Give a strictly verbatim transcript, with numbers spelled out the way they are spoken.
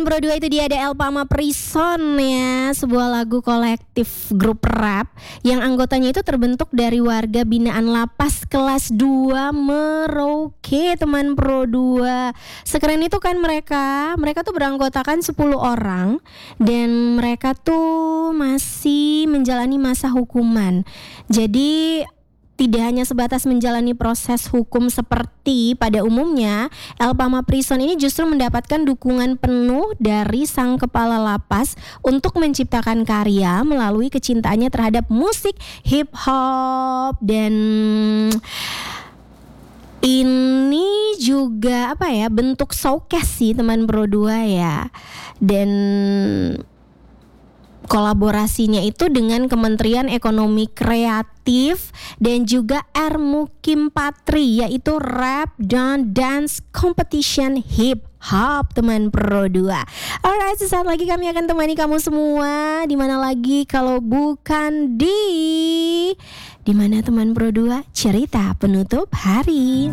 teman Pro dua itu dia ada Elpa sama Prison ya, sebuah lagu kolektif grup rap yang anggotanya itu terbentuk dari warga binaan lapas kelas dua Merauke, teman Pro dua. Sekeren itu kan mereka. Mereka tuh beranggotakan sepuluh orang dan mereka tuh masih menjalani masa hukuman. Jadi tidak hanya sebatas menjalani proses hukum seperti pada umumnya, Elpa sama Prison ini justru mendapatkan dukungan penuh dari sang kepala lapas untuk menciptakan karya melalui kecintaannya terhadap musik hip hop. Dan ini juga apa ya, bentuk showcase sih teman Pro dua ya. Dan kolaborasinya itu dengan Kementerian Ekonomi Kreatif dan juga Ermukim Patri, yaitu Rap dan Dance Competition Hip Hop, teman Pro dua. Alright, sesaat lagi kami akan temani kamu semua. Di mana lagi kalau bukan di di mana teman Pro dua cerita penutup hari.